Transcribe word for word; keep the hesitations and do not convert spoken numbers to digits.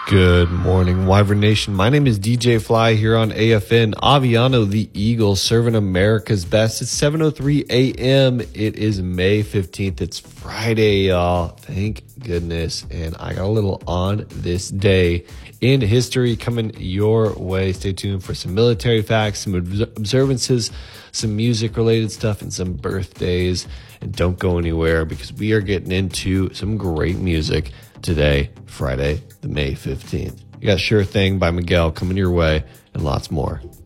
Good morning, Wyvern Nation. My name is D J Fly here on A F N. Aviano, the Eagle, serving America's best. It's seven oh three a.m. It is May fifteenth. It's Friday, y'all. Thank goodness. And I got a little on this day in history coming your way. Stay tuned for some military facts, some observances, some music-related stuff, and some birthdays. And don't go anywhere because we are getting into some great music today, Friday, the May fifteenth. You got Sure Thing by Miguel coming your way and lots more.